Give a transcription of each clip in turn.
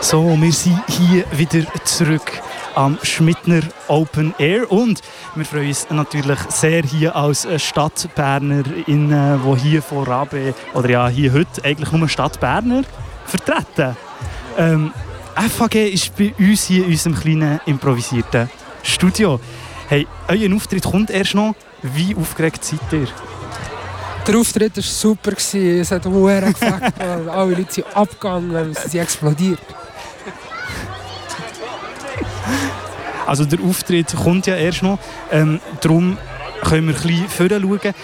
So, wir sind hier wieder zurück am Schmidtner Open Air und wir freuen uns natürlich sehr hier als Stadtbernerin, die hier vor Rabe, oder ja, hier heute eigentlich nur Stadtberner vertreten. FAG ist bei uns hier in unserem kleinen improvisierten Studio. Hey, euer Auftritt kommt erst noch. Wie aufgeregt seid ihr? Der Auftritt war super. Es hat sehr gefällt. Alle Leute sind abgegangen, es sind explodiert. Also der Auftritt kommt ja erst noch. Darum können wir ein bisschen vorher schauen.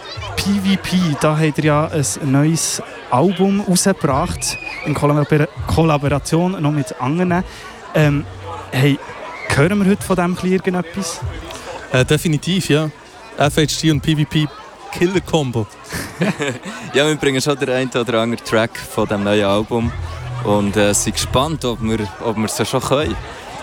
PvP, da habt ihr ja ein neues Album rausgebracht, in Kollaboration noch mit anderen. Hey, hören wir heute von diesem irgendetwas? Definitiv, ja. FHG und PvP Killer-Combo. Ja, wir bringen schon den einen oder anderen Track von diesem neuen Album und sind gespannt, ob wir es schon können.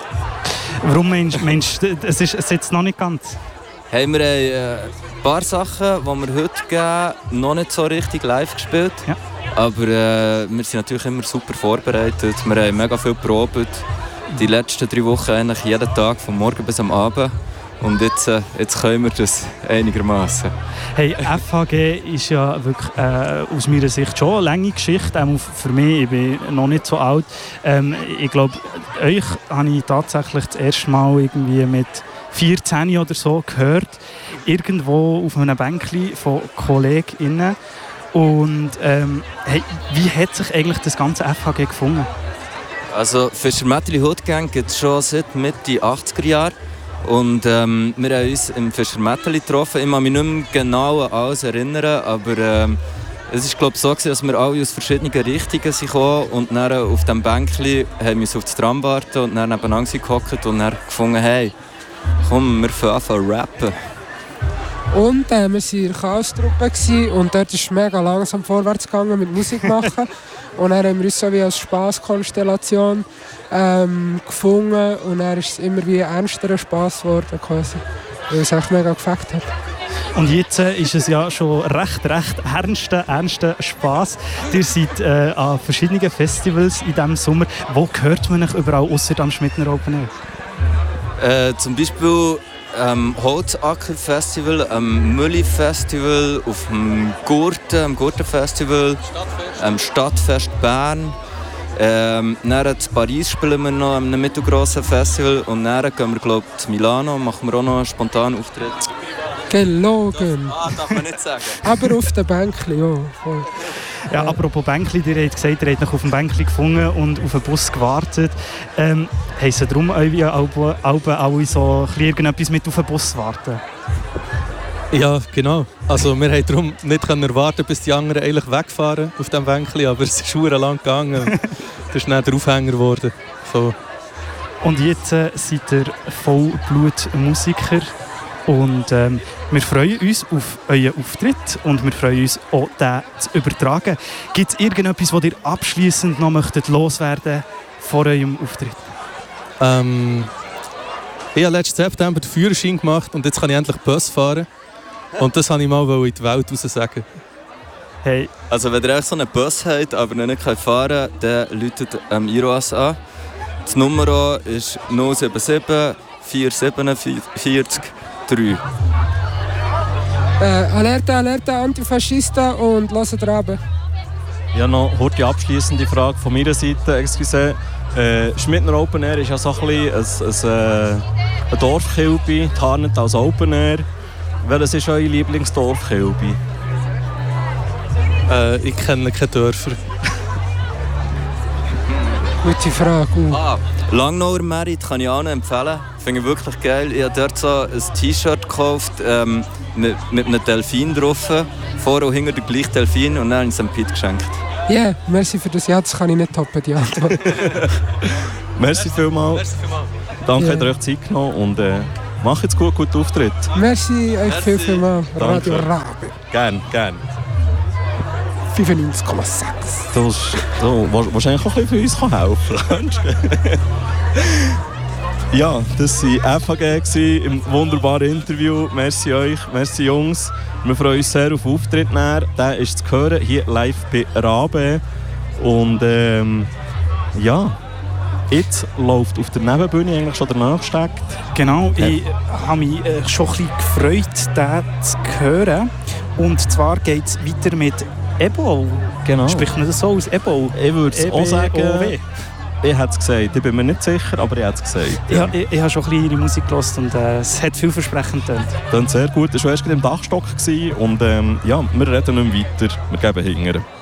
Warum meinst du, es ist jetzt noch nicht ganz? Hey, wir haben ein paar Sachen, die wir heute geben, noch nicht so richtig live gespielt. Ja. Aber wir sind natürlich immer super vorbereitet. Wir haben mega viel probiert. Die letzten 3 Wochen eigentlich jeden Tag, von morgen bis am Abend. Und jetzt können wir das einigermaßen. Hey, FHG ist ja wirklich aus meiner Sicht schon eine lange Geschichte, auch für mich, ich bin noch nicht so alt. Ich glaube, euch habe ich tatsächlich das erste Mal irgendwie mit 14 oder so gehört, irgendwo auf einem Bänkchen von KollegInnen. Und hey, wie hat sich eigentlich das ganze FHG gefunden? Also Fischer Mätteli Hood Gang gibt es schon seit Mitte 80er Jahre. Und wir haben uns im Fischer Mätteli getroffen. Ich kann mich nicht mehr genau an alles erinnern, aber es war glaube ich so, dass wir alle aus verschiedenen Richtungen kamen und dann auf dem Bänkchen haben wir uns auf das Tram warten und dann nebeneinander gehockt und dann gefunden, hey, komm, wir fangen an zu rappen. Und wir waren in der Chaos-Truppe und dort ist es mega langsam vorwärts gegangen mit Musik machen. Und dann haben wir uns so wie als Spasskonstellation gefunden und dann ist es immer wie ein ernsterer Spass geworden, quasi, weil es echt mega gefällt hat. Und jetzt ist es ja schon recht ernster Spass. Ihr seid an verschiedenen Festivals in diesem Sommer. Wo hört man euch überall ausser am Schmidtner Open Air? Zum Beispiel Holzacker Festival, Mülli Festival, auf dem Gurten Festival, Stadtfest Bern. Dann in Paris spielen wir noch an einem mittelgrossen Festival und dann gehen wir glaube ich in Milano, machen wir auch noch einen spontanen Auftritt. Gelogen! Darf man nicht sagen. Aber auf den Bänkchen, ja. Voll. Ja, apropos Bänkli, ihr habt gesagt, ihr habt euch auf dem Bänkli gefunden und auf den Bus gewartet. Haben Sie darum eure Alben alle so irgendetwas mit auf den Bus warten? Ja, genau. Also wir haben darum nicht erwarten, bis die anderen eigentlich wegfahren auf dem Bänkli, aber es ist sehr lang gegangen. Das ist dann der Aufhänger geworden. So. Und jetzt seid ihr Vollblutmusiker. Und wir freuen uns auf euren Auftritt und wir freuen uns auch, den zu übertragen. Gibt es irgendetwas, was ihr abschliessend noch möchtet loswerden vor eurem Auftritt? Ich habe letzten September den Führerschein gemacht und jetzt kann ich endlich Bus fahren. Und das wollte ich mal in die Welt raus sagen. Hey. Also wenn ihr so einen Bus habt, aber noch nicht fahren könnt, dann ruft IROAS an. Das Nummer ist 077 447 3. Alerta, Antifaschisten und hört Rabe. Ja, noch die abschliessende Frage von meiner Seite. Excuse. Schmidtner Open Air ist ja so ein bisschen ein Dorfkilby, tarnet als Open Air. Welches ist euer Lieblingsdorfkilby? Ich kenne keine Dörfer. Gute Frage. Langnauer Merit kann ich auch noch empfehlen. Finde ich wirklich geil. Ich habe dort so ein T-Shirt gekauft mit einem Delfin drauf. Vor und hinter der gleiche Delfin und dann habe ich es dem Pete geschenkt. Ja, yeah, merci für das. Ja, das kann ich nicht toppen, die Antwort. Merci vielmals. Danke, dass ihr euch Zeit genommen und macht jetzt guten Auftritt. Merci euch vielmals. Radio Rabe. Gern. 95,6. Du wahrscheinlich auch ein bisschen für uns helfen. Ja, das war FHG im wunderbaren Interview. Merci euch, merci Jungs. Wir freuen uns sehr auf den Auftritt. Der ist zu hören hier live bei Rabe. Und ja, jetzt läuft auf der Nebenbühne eigentlich schon der nachgesteckt. Genau, ich habe mich schon ein bisschen gefreut, den zu hören. Und zwar geht es weiter mit Ebol. Genau. Spricht man das so aus? Ebol? Ich würde es auch sagen. EBOW. Ich hätte es gesagt. Ich bin mir nicht sicher, aber ich hätte es gesagt. Ja, ich habe schon ein bisschen ihre Musik gehört und es hat vielversprechend getönt. Dann sehr gut. Es war erst im Dachstock gewesen und ja, wir reden nicht mehr weiter. Wir geben hinterher.